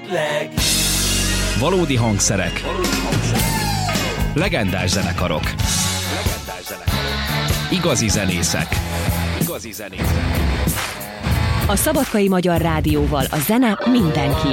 Bootleg. Valódi hangszerek. Legendás zenekarok. Igazi zenészek. A Szabadkai Magyar Rádióval a zene mindenki.